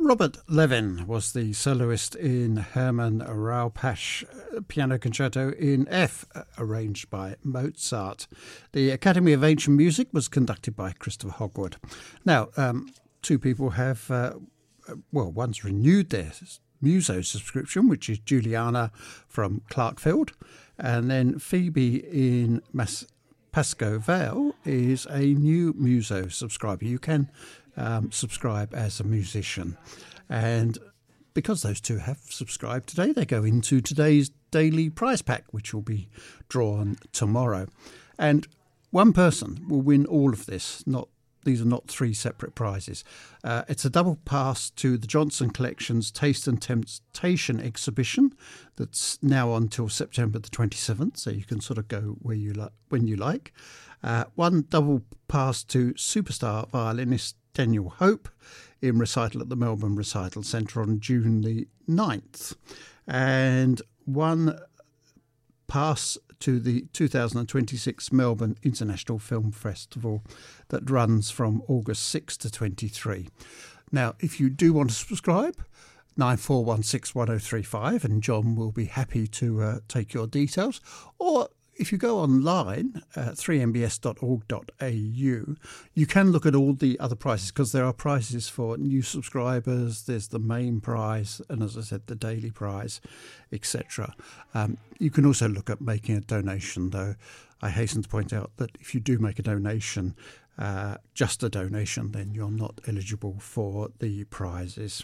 Robert Levin was the soloist in Hermann Raupach Piano Concerto in F, arranged by Mozart. The Academy of Ancient Music was conducted by Christopher Hogwood. Now, two people have, one's renewed their Muso subscription, which is Juliana from Clarkfield, and then Phoebe in Pascoe Vale is a new Muso subscriber. You can subscribe as a musician, and because those two have subscribed today, they go into today's daily prize pack, which will be drawn tomorrow, and one person will win all of this. These are not three separate prizes. It's a double pass to the Johnson Collection's Taste and Temptation exhibition that's now on till September the 27th, so you can sort of go where you when you like. One double pass to superstar violinist Daniel Hope in recital at the Melbourne Recital Centre on June the 9th. And one pass to the 2026 Melbourne International Film Festival that runs from August 6 to 23. Now, if you do want to subscribe, 94161035, and John will be happy to take your details. Or if you go online at 3mbs.org.au, you can look at all the other prizes, because there are prizes for new subscribers, there's the main prize, and as I said, the daily prize, etc. You can also look at making a donation, though I hasten to point out that if you do make a donation, just a donation, then you're not eligible for the prizes.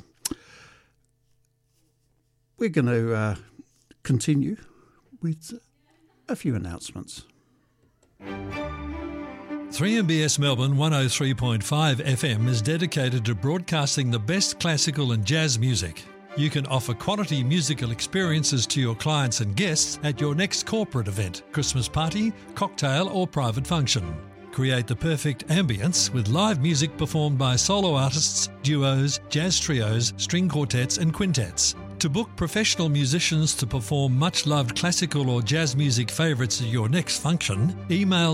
We're going to continue with a few announcements. 3MBS Melbourne 103.5 FM is dedicated to broadcasting the best classical and jazz music. You can offer quality musical experiences to your clients and guests at your next corporate event, Christmas party, cocktail or private function. Create the perfect ambience with live music performed by solo artists, duos, jazz trios, string quartets and quintets. To book professional musicians to perform much-loved classical or jazz music favourites at your next function, email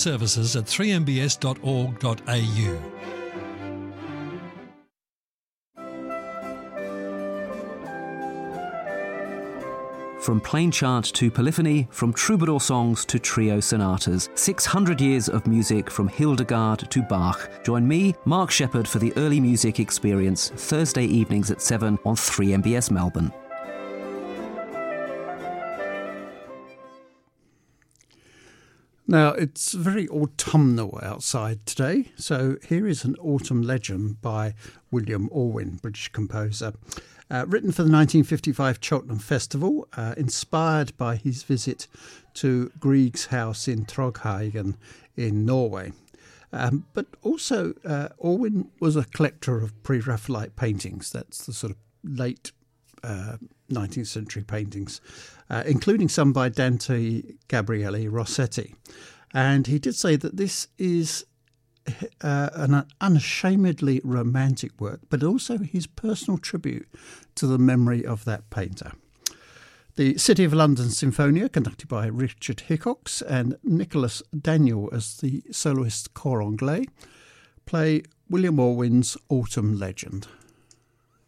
mediaservices@3mbs.org.au. From plain chant to polyphony, from troubadour songs to trio sonatas, 600 years of music from Hildegard to Bach. Join me, Mark Shepherd, for the Early Music Experience, Thursday evenings at 7 on 3MBS Melbourne. Now, it's very autumnal outside today, so here is an autumn legend by William Orwin, British composer. Written for the 1955 Cheltenham Festival, inspired by his visit to Grieg's house in Trollhättan in Norway. But also, Orwin was a collector of Pre-Raphaelite paintings. That's the sort of late 19th century paintings, including some by Dante Gabriele Rossetti. And he did say that this is an unashamedly romantic work, but also his personal tribute to the memory of that painter. The City of London Sinfonia, conducted by Richard Hickox and Nicholas Daniel as the soloist Cor Anglais, play William Orwin's Autumn Legend.